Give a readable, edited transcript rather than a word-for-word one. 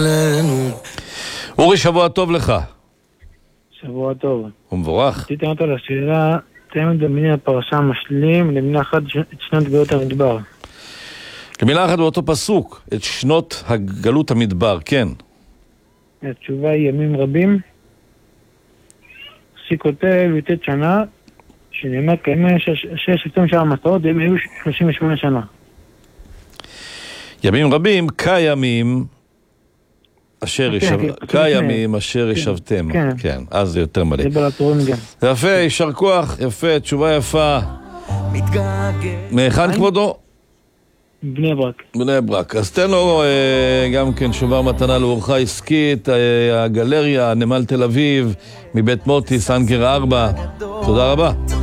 אורי, שבוע טוב לך. שבוע טוב. ומבורך. רציתי לענות על השאלה, אתם מדמיינים הפרשה משלים למילה אחת את שנות גלות המדבר. למילה אחת באותו פסוק, את שנות הגלות המדבר, כן. התשובה היא ימים רבים. כותב יתת שנה, שנאמר כימי 6 שעה מסעות, הם היו 38 שנה. ימים רבים, כימים אשר ישבתם. כן, אז זה יותר מלא. זה בלטורים גם. יפה, יישר כוח, יפה, תשובה יפה. מהיכן כבודו? בני ברק. בני ברק. אז תן לו גם כן שובר מתנה לאורחה עסקית, הגלריה, נמל תל אביב, מבית מוטי, סנגר 4. תודה רבה.